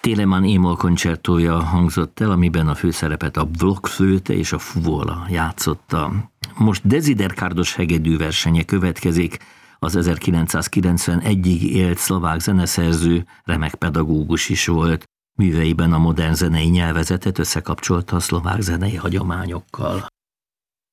Telemann Émol koncertója hangzott el, amiben a főszerepet a blokkflőte és a fuvola játszotta. Most Desider Kardos hegedű versenye következik. Az 1991-ig élt szlovák zeneszerző, remek pedagógus is volt. Műveiben a modern zenei nyelvezetet összekapcsolta a szlovák zenei hagyományokkal.